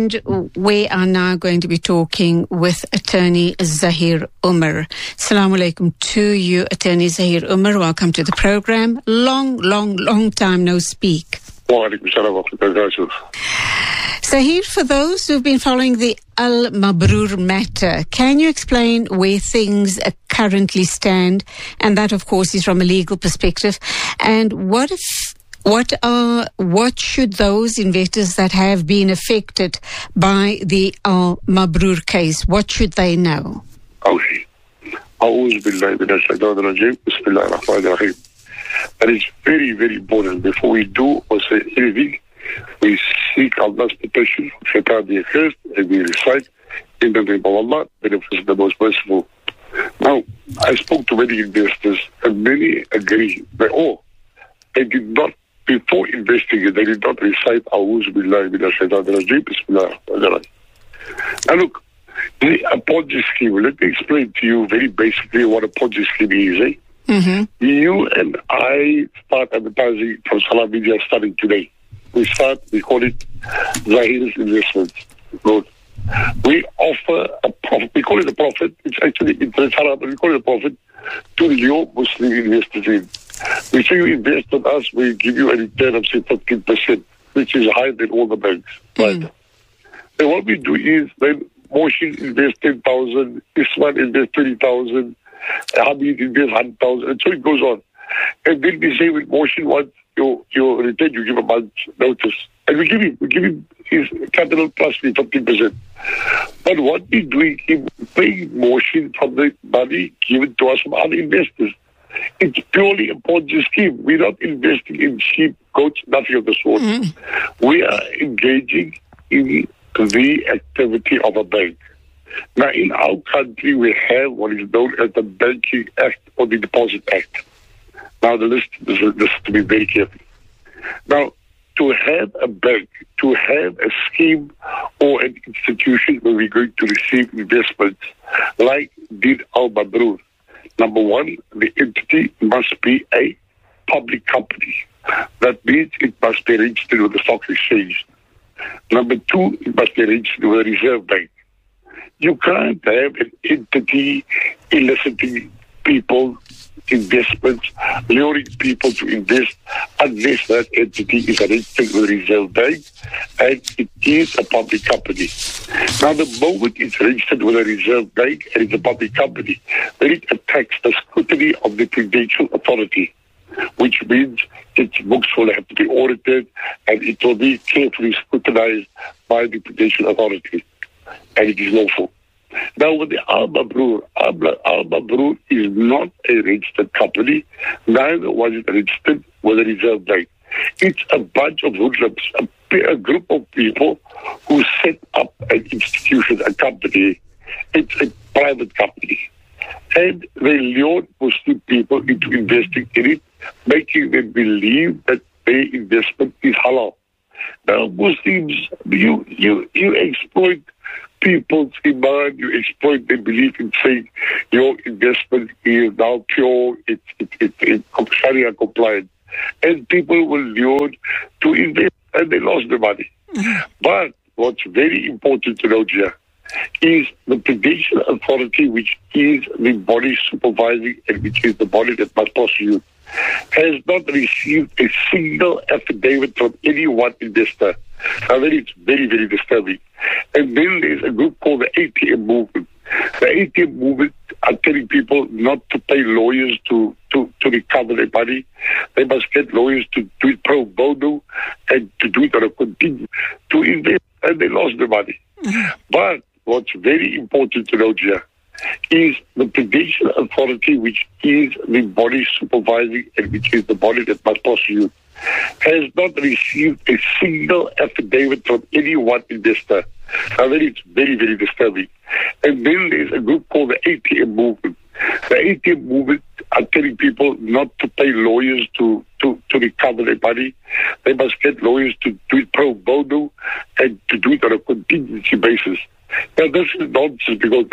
And we are now going to be talking with Attorney Zaheer Umar. Assalamu alaikum to you, Attorney Zaheer Umar. Welcome to the program. Long time no speak. Zaheer, for those who've been following the Al Mabrur matter, can you explain where things currently stand? And that, of course, is from a legal perspective. And what should those investors that have been affected by the Al Mabrur case, what should they know? Okay. And it's very, very important. Before we do or say anything, we seek Allah's protection, shaitan the accursed, and we recite in the name of Allah, benefits the most merciful. Now, I spoke to many investors, and many agree. They did not, before investing, they did not recite A'udhu Billahi Minash Shaitanir Rajeem, Bismillah. Now look, the Ponzi scheme, let me explain to you very basically what a Ponzi scheme is, Mm-hmm. You and I start advertising from Salam Media starting today. We call it Zaheer's Investments. Good. We offer a profit. We call it a profit. It's actually, it's haram, but we call it a profit to your Muslim investors. We say you invest with us, we give you a return of say 15%, which is higher than all the banks. Right? And what we do is, then Mohsin invest 10,000, Isman invest 20,000, Hamid invest 100,000, and so it goes on. And then we say with Mohsin, once your return, you give a month's notice. And we give him his capital plus 15%. But what we're doing is paying Mohsin from the money given to us from other investors. It's purely a Ponzi scheme. We're not investing in sheep, goats, nothing of the sort. We are engaging in the activity of a bank. Now, in our country, we have what is known as the Banking Act or the Deposit Act. Now, this is to be very careful. Now, to have a bank, to have a scheme or an institution where we're going to receive investments like did Al Mabrur, number one, the entity must be a public company. That means it must be registered with the stock exchange. Number two, it must be registered with the Reserve Bank. You can't have an entity eliciting people investments, luring people to invest unless that entity is registered with the Reserve Bank and it is a public company. Now, the moment it's registered with the Reserve Bank and it's a public company, then it attacks the scrutiny of the Prudential Authority, which means its books will have to be audited and it will be carefully scrutinized by the Prudential Authority, and it is lawful. Now, with the Al Mabrur, Al Mabrur is not a registered company, neither was it registered with the Reserve Bank. It's a bunch of hoodlums, a group of people who set up an institution, a company. It's a private company. And they lured Muslim people into investing in it, making them believe that their investment is halal. Now, Muslims, you exploit people's iman, you exploit their belief in saying your investment is now pure, it's Sharia compliant. And people were lured to invest and they lost their money. But what's very important to note here is the Prudential Authority, which is the body supervising and which is the body that must prosecute, has not received a single affidavit from any one investor. Now, that is very, very disturbing. And then there's a group called the ATM movement. The ATM movement are telling people not to pay lawyers to recover their money. They must get lawyers to do it pro bono and to do it on a contingent to invest, and they lost their money. But what's very important to note here is the Prudential Authority, which is the body supervising and which is the body that must prosecute, has not received a single affidavit from any one investor. Now, that is very, very disturbing. And then there's a group called the ATM movement. The ATM movement are telling people not to pay lawyers to recover their money. They must get lawyers to do it pro bono and to do it on a contingency basis. Now, this is nonsense because